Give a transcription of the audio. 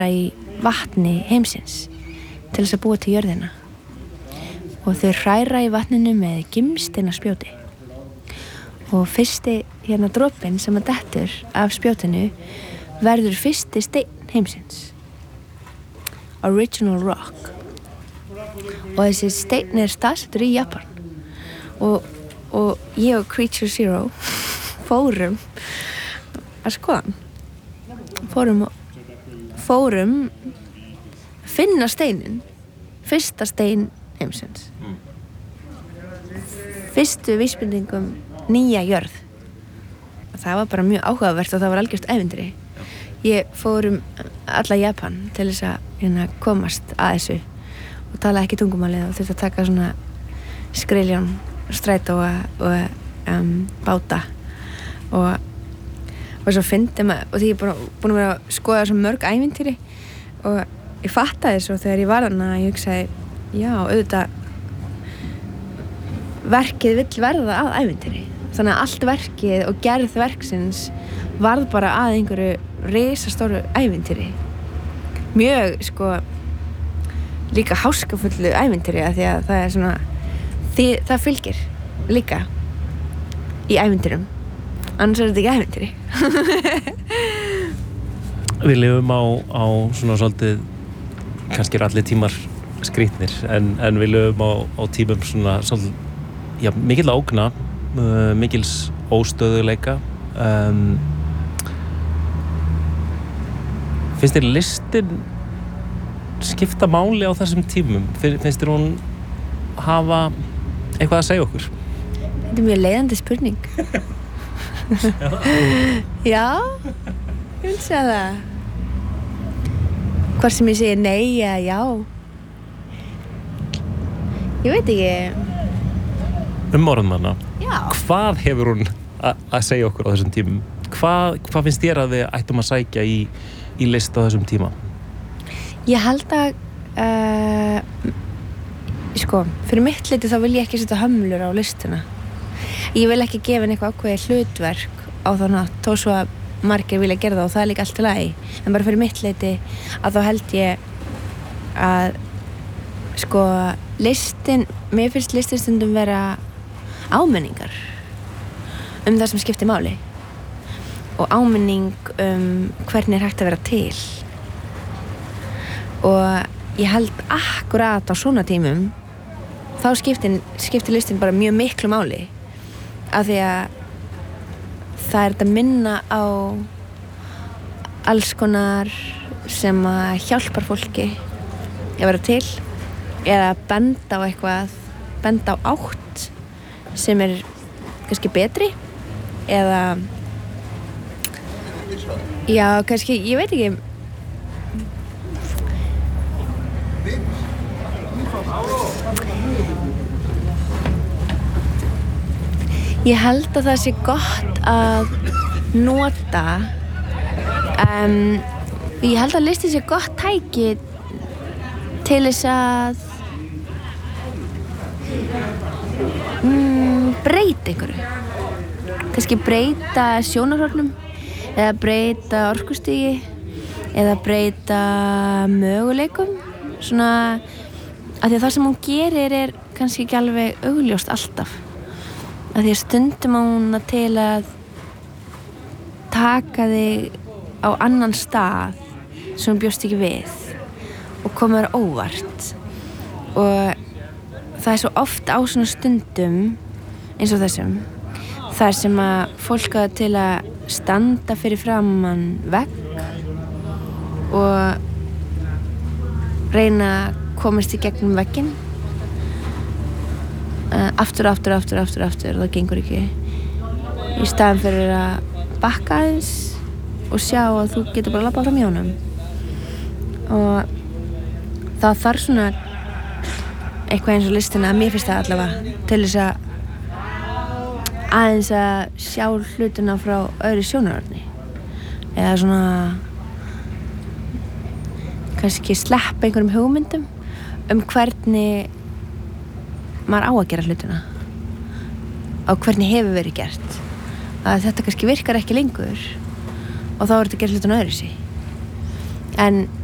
í vatni heimsins til þess að búa til jörðina og þau hræra í vatninu með gimsteinaspjóti og fyrsti dropinn sem að dettur af spjótinu verður fyrsti steinn heimsins, Original Rock, og þessi steinn staðsettur í Japan og ég og Creature Zero fórum að skoða fórum finna steinin, fyrsta stein heimsins, fyrstu vísbendingum nýja jörð. Og það var bara mjög áhugavert og það var algjört ævintýri. Ég fór alla Japan til þess að komast að þessu og tala ekki tungumálið og þurfti að taka svona skriljón, strætó og báta og svo fyndi maður, og því ég er búin að vera að skoða svo mörg ævintýri og ég fattaði svo þegar ég var þarna að ég hugsaði, já, auðvitað verkið vill verða að ævintýri, þannig að allt verkið og gerð verksins varð bara að einhverju risastóru ævintýri, mjög líka háskafullu ævintýri, af því að það er svona það fylgir líka í ævintýrum, annars er þetta ekki ævintýri. Við lifum á svona svolítið, kannski allir tímar skrýtnir, en við lifum á tímum svona svolítið, já, mikil ógna, mikils óstöðuleika. Finnst þér listin skipta máli á þessum tímum? Finnst þér hún hafa eitthvað að segja okkur? Þetta er mjög leiðandi spurning. Já, ég vil segja það. Hvort sem ég segi nei eða já. Ég veit ekki. Orðmanna. Já. Hvað hefur hún að segja okkur á þessum tímum? Hvað finnst þér að við ættum að sækja í list á þessum tíma? Ég held að fyrir mitt leyti þá vil ég ekki setja hömlur á listina. Ég vil ekki gefa henni eitthvað ákveðið hlutverk á þannig að þó svo að margir vilja gera það og það er líka allt í lagi. En bara fyrir mitt leyti að þá held ég að listin, mér finnst listin stundum vera áminningar það sem skiptir máli og áminning hvernig er hægt að vera til. Og ég held akkurat á svona tímum þá skiptir listin bara mjög miklu máli, af því að það er þetta minna á alls konar sem að hjálpar fólki að vera til eða benda á eitthvað, benda á átt sem er kannski betri eða já, kannski, ég veit ekki. Ég held að það sé gott að nota ég held að listin sé gott tæki til þess að breyta einhverju, kannski breyta sjónarhornum eða breyta orkustigi eða breyta möguleikum, svona af því að það sem hún gerir er kannski ekki alveg augljóst alltaf, af því að stundum á hún til að taka þig á annan stað sem hún bjóst ekki við og koma þér óvart. Og það er svo oft á svona stundum eins og þessum þar sem að fólk á til að standa fyrir framan vegg og reyna að komast í gegnum vegginn aftur og það gengur ekki, í staðan fyrir að bakka aðeins og sjá að þú getur bara labbað fram í honum. Og það þarf svona eitthvað eins og listina, að mér finnst það allavega, til þess að aðeins að sjá hlutina frá öðru sjónarhorni eða svona kannski sleppa einhverjum hugmyndum hvernig maður á að gera hlutina og hvernig hefur verið gert, að þetta kannski virkar ekki lengur og þá er þetta að gera hlutina öðruvísi. En